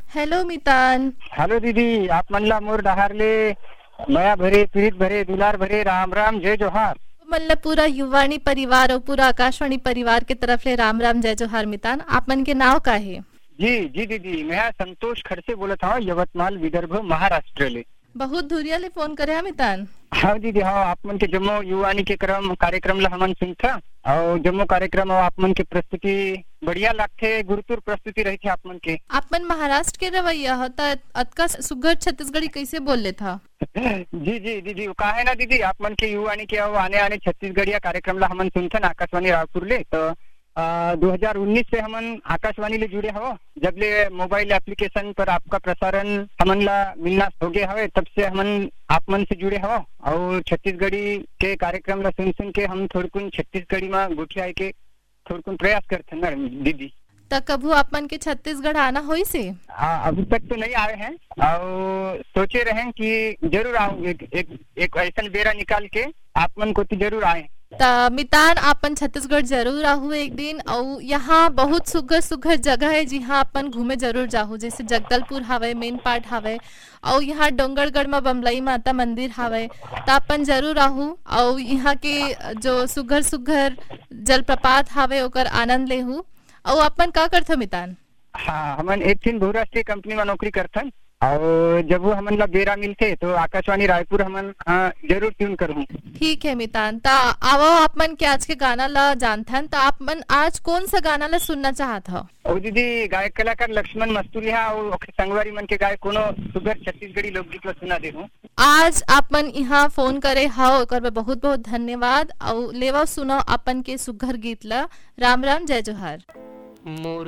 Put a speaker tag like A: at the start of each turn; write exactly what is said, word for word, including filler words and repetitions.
A: Hello मितान।
B: Hello दीदी, आप मनला मोर डहारले माया भरे पीड़ित भरे दुलार भरे राम राम जय जोहार।
A: मतलब पूरा युवाणी परिवार और पूरा आकाशवाणी परिवार के तरफ ले राम राम जय जोहार मितान। आप मन के नाव का है?
B: जी जी दीदी, मैं संतोष खड़से बोलत हूँ, यवतमाल विदर्भ महाराष्ट्र ले।
A: बहुत दूरिया ले फोन करे है मितान।
B: हाँ दीदी, हाँ आप मन के जम्मो युवानी के क्रम कार्यक्रम ला हमन सुनता और जम्मो कार्यक्रम और आप मन के प्रस्तुति बढ़िया लागथे, गुरुतुर प्रस्तुति रही थे आप मन के।
A: आप मन महाराष्ट्र के रवैया हो त अतका सुघर छत्तीसगढ़ी कैसे बोल ले था?
B: जी जी दीदी, वो कहा है ना दीदी, आप मन के युवानी के और आने आने छत्तीसगढ़िया कार्यक्रम ला हमन सुनथन आकाशवाणी रायपुर ले। तो दो हजार उन्नीस से हमन आकाशवाणी ले जुड़े हो, जब ले मोबाइल एप्लीकेशन पर आपका प्रसारण हमन ला मिलना हो गया हवे, तब से हमन आप मन से जुड़े हो और छत्तीसगढ़ी के कार्यक्रम ला सुन सुन के हम थोड़कुन छत्तीसगढ़ी में गुठियाए के थोड़कुन प्रयास करते ना दीदी।
A: त कभू आप मन के छत्तीसगढ़ आना होई से?
B: हाँ, अभी तक तो नहीं आए हैं और सोचे रहे कि जरूर आऊँ, एक एक, एक ऐसा बेरा निकाल के आप मन को तो जरूर आए।
A: त मितान आपन छत्तीसगढ़ जरूर आहू एक दिन, और यहाँ बहुत सुघर सुघर जगह है जहाँ अपन घूमे जरूर जाहू, जैसे जगदलपुर हावे, मेन पार्ट हावे, और यहाँ डोंगरगढ़ में बमलई माता मंदिर हावे। त अपन जरूर आहू और यहाँ के जो सुघर सुघर जलप्रपात हावे ओकर आनंद लेहू। और अपन का करथो मितान?
B: हाँ, हमन एक दिन बहुराष्ट्रीय कंपनी में नौकरी करथन और जब वो हमन ला बेरा मिलते तो आकाशवाणी रायपुर हमन हाँ, जरूर ट्यून करूँ।
A: ठीक है मितान, ता आवो आप मन के आज के गाना ला जानथन। ता आप मन आज कौन सा गाना ला सुनना चाहत हो?
B: और दीदी, गायक कलाकार लक्ष्मण मस्तूलिया और संगवारी मन के गाय कोनो सुगर छत्तीसगढ़ी लोकगीत ला सुना दे हूँ।
A: आज आप मन यहाँ फोन करे हाओ, ओकर में बहुत बहुत धन्यवाद। और लेवा सुनो अपन के सुघर गीत ला। राम राम जय जोहार।
C: मोर